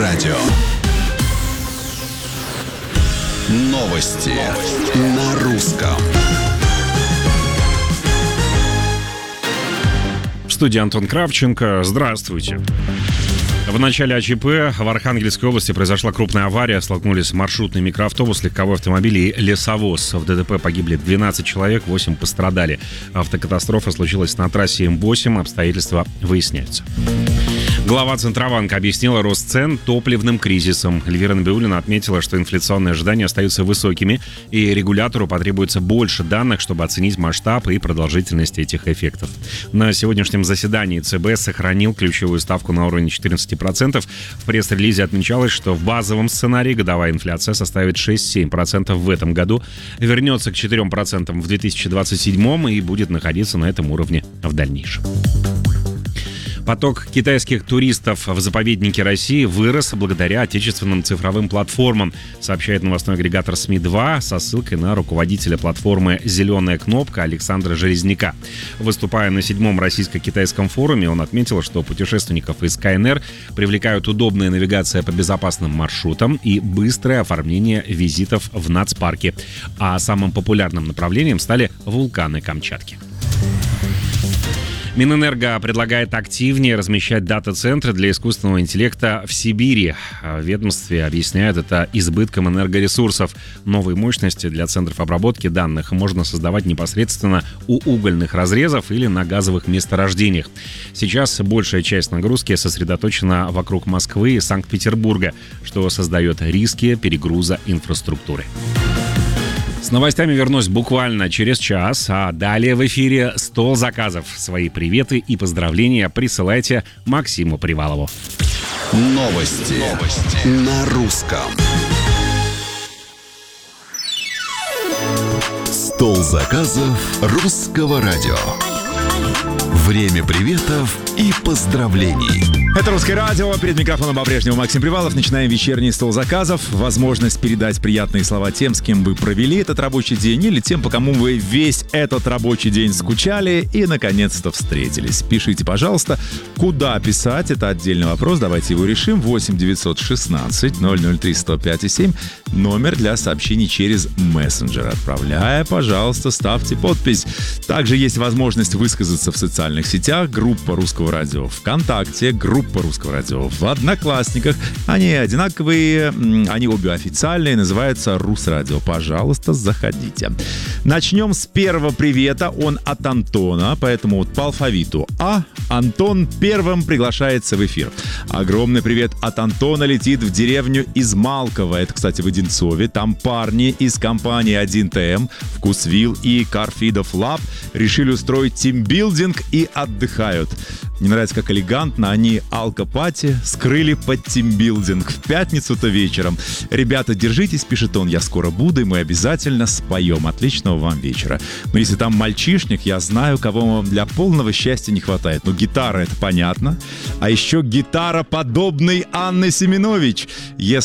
радио. Новости на русском. В студии Антон Кравченко. Здравствуйте. В начале АЧП в Архангельской области произошла крупная авария. Столкнулись маршрутный микроавтобус, легковой автомобиль и лесовоз. В ДТП погибли 12 человек, 8 пострадали. Автокатастрофа случилась на трассе М8. Обстоятельства выясняются. Глава Центробанка объяснила рост цен топливным кризисом. Эльвира Набиуллина отметила, что инфляционные ожидания остаются высокими, и регулятору потребуется больше данных, чтобы оценить масштаб и продолжительность этих эффектов. На сегодняшнем заседании ЦБ сохранил ключевую ставку на уровне 14%. В пресс-релизе отмечалось, что в базовом сценарии годовая инфляция составит 6-7% в этом году, вернется к 4% в 2027 и будет находиться на этом уровне в дальнейшем. Поток китайских туристов в заповеднике России вырос благодаря отечественным цифровым платформам, сообщает новостной агрегатор СМИ-2 со ссылкой на руководителя платформы «Зеленая кнопка» Александра Железняка. Выступая на 7-м российско-китайском форуме, он отметил, что путешественников из КНР привлекают удобная навигация по безопасным маршрутам и быстрое оформление визитов в нацпарке. А самым популярным направлением стали вулканы Камчатки. Минэнерго предлагает активнее размещать дата-центры для искусственного интеллекта в Сибири. В ведомстве объясняют это избытком энергоресурсов. Новые мощности для центров обработки данных можно создавать непосредственно у угольных разрезов или на газовых месторождениях. Сейчас большая часть нагрузки сосредоточена вокруг Москвы и Санкт-Петербурга, что создает риски перегруза инфраструктуры. С новостями вернусь буквально через час, а далее в эфире «Стол заказов». Свои приветы и поздравления присылайте Максиму Привалову. Новости на русском. Стол заказов русского радио. Время приветов и поздравлений. Это «Русское радио». Перед микрофоном по-прежнему Максим Привалов. Начинаем вечерний стол заказов. Возможность передать приятные слова тем, с кем вы провели этот рабочий день, или тем, по кому вы весь этот рабочий день скучали и, наконец-то, встретились. Пишите, пожалуйста, куда писать. Это отдельный вопрос. Давайте его решим. 8 916 003 105 7. Номер для сообщений через мессенджер. Отправляя, пожалуйста, ставьте подпись. Также есть возможность высказаться в социальных сетях. Группа «Русского радио» ВКонтакте, группа «Русского радио» в Одноклассниках. Они одинаковые, они обе официальные, называются «Русрадио». Пожалуйста, заходите. Начнем с первого привета. Он от Антона, поэтому вот по алфавиту А. Антон первым приглашается в эфир. Огромный привет от Антона летит в деревню Измалково. Это, кстати, в Одинцове. Там парни из компании 1ТМ, Вкусвилл и Carfeedов Lab решили устроить тимбилдинг и отдыхают. Мне нравится, как элегантно они алкопати скрыли под тимбилдинг в пятницу-то вечером. Ребята, держитесь, пишет он, я скоро буду, и мы обязательно споем. Отличного вам вечера. Но если там мальчишник, я знаю, кого вам для полного счастья не хватает. Ну, гитара, это понятно. А еще гитара подобной Анны Семенович.